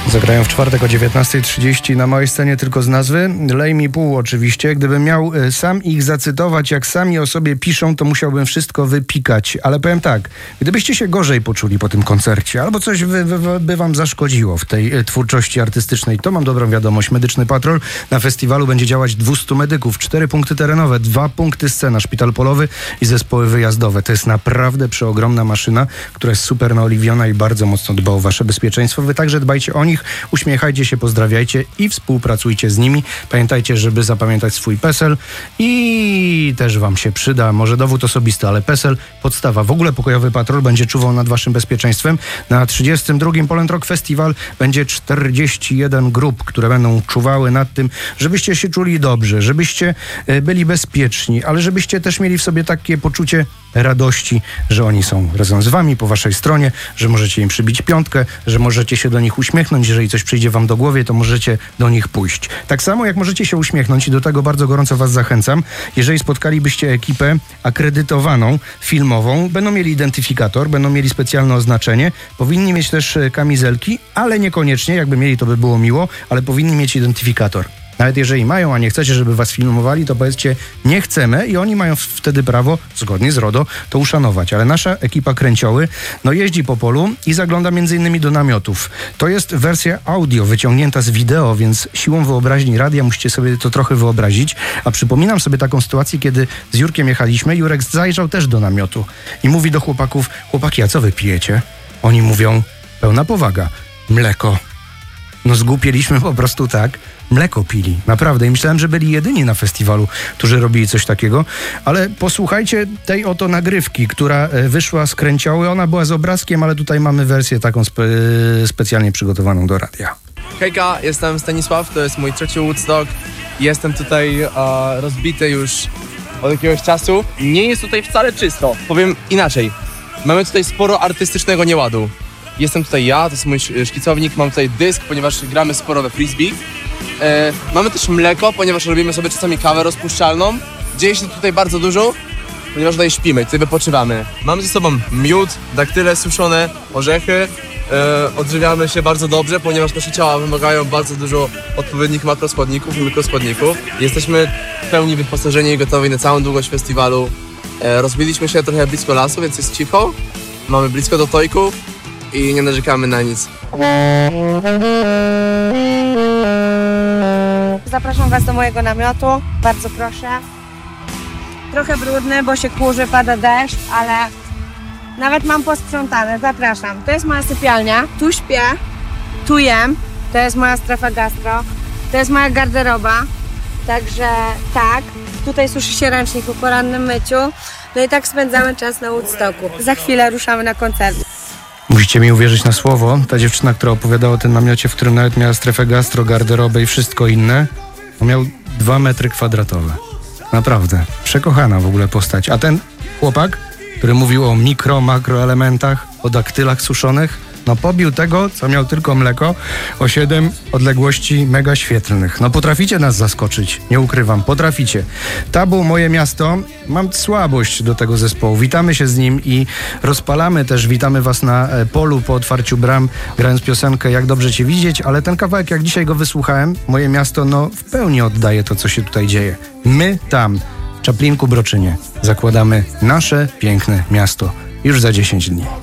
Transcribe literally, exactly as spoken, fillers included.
Zagrają w czwartek o dziewiętnasta trzydzieści na małej scenie tylko z nazwy. Lej mi pół oczywiście. Gdybym miał sam ich zacytować, jak sami o sobie piszą, to musiałbym wszystko wypikać. Ale powiem tak, gdybyście się gorzej poczuli po tym koncercie, albo coś wy, wy, by wam zaszkodziło w tej twórczości artystycznej, to mam dobrą wiadomość. Medyczny Patrol na festiwalu będzie działać dwieście medyków, cztery punkty terenowe, dwa punkty scena, szpital polowy i zespoły wyjazdowe. To jest naprawdę przeogromna maszyna, która jest super naoliwiona i bardzo mocno dba o wasze bezpieczeństwo. Wy także dbajcie o nich, uśmiechajcie się, pozdrawiajcie i współpracujcie z nimi. Pamiętajcie, żeby zapamiętać swój PESEL i też wam się przyda, może dowód osobisty, ale PESEL podstawa. W ogóle Pokojowy Patrol będzie czuwał nad waszym bezpieczeństwem. Na trzydziestym drugim Poland Rock Festival będzie czterdzieści jeden grup, które będą czuwały nad tym, żebyście się czuli dobrze, żebyście byli bezpieczni, ale żebyście też mieli w sobie takie poczucie radości, że oni są razem z wami, po waszej stronie, że możecie im przybić piątkę, że możecie się do nich uśmiechnąć, jeżeli coś przyjdzie wam do głowy, to możecie do nich pójść. Tak samo jak możecie się uśmiechnąć i do tego bardzo gorąco was zachęcam, jeżeli spotkalibyście ekipę akredytowaną, filmową, będą mieli identyfikator, będą mieli specjalne oznaczenie, powinni mieć też kamizelki, ale niekoniecznie, jakby mieli, to by było miło, ale powinni mieć identyfikator. Nawet jeżeli mają, a nie chcecie, żeby was filmowali, to powiedzcie, nie chcemy i oni mają wtedy prawo, zgodnie z RODO, to uszanować. Ale nasza ekipa Kręcioły, no jeździ po polu i zagląda między innymi do namiotów. To jest wersja audio wyciągnięta z wideo, więc siłą wyobraźni radia musicie sobie to trochę wyobrazić. A przypominam sobie taką sytuację, kiedy z Jurkiem jechaliśmy, Jurek zajrzał też do namiotu i mówi do chłopaków, chłopaki, a co wy pijecie? Oni mówią, pełna powaga, mleko. No zgłupieliśmy po prostu tak. Mleko pili, naprawdę. I myślałem, że byli jedyni na festiwalu, którzy robili coś takiego. Ale posłuchajcie tej oto nagrywki, która wyszła z Kręcioły. Ona była z obrazkiem, ale tutaj mamy wersję taką spe- specjalnie przygotowaną do radia. Hejka, jestem Stanisław, to jest mój trzeci Woodstock. Jestem tutaj uh, rozbity już od jakiegoś czasu. Nie jest tutaj wcale czysto. Powiem inaczej. Mamy tutaj sporo artystycznego nieładu. Jestem tutaj ja, to jest mój szkicownik, mam tutaj dysk, ponieważ gramy sporo we frisbee. E, mamy też mleko, ponieważ robimy sobie czasami kawę rozpuszczalną. Dzieje się tutaj bardzo dużo, ponieważ tutaj śpimy, tutaj wypoczywamy. Mamy ze sobą miód, daktyle suszone, orzechy. E, odżywiamy się bardzo dobrze, ponieważ nasze ciała wymagają bardzo dużo odpowiednich makroskładników i mikroskładników. Jesteśmy w pełni wyposażeni i gotowi na całą długość festiwalu. E, rozbiliśmy się trochę blisko lasu, więc jest cicho. Mamy blisko do tojków i nie narzekamy na nic. Zapraszam was do mojego namiotu, bardzo proszę. Trochę brudny, bo się kurzy, pada deszcz, ale nawet mam posprzątane, zapraszam. To jest moja sypialnia, tu śpię, tu jem, to jest moja strefa gastro, to jest moja garderoba, także tak, tutaj suszy się ręcznik po porannym myciu, no i tak spędzamy czas na Woodstocku. Za chwilę ruszamy na koncert. Musicie mi uwierzyć na słowo. Ta dziewczyna, która opowiadała o tym namiocie, w którym nawet miała strefę gastro, garderobę i wszystko inne, on miał dwa metry kwadratowe. Naprawdę. Przekochana w ogóle postać. A ten chłopak, który mówił o mikro, makroelementach, o daktylach suszonych, no pobił tego, co miał tylko mleko, o siedem odległości mega świetlnych. No potraficie nas zaskoczyć, nie ukrywam, potraficie. Tabu, Moje Miasto, mam słabość do tego zespołu. Witamy się z nim i rozpalamy też, witamy was na polu po otwarciu bram, grając piosenkę Jak dobrze cię widzieć, ale ten kawałek, jak dzisiaj go wysłuchałem, Moje Miasto, no w pełni oddaje to, co się tutaj dzieje. My tam, w Czaplinku, Broczynie, zakładamy nasze piękne miasto już za dziesięć dni.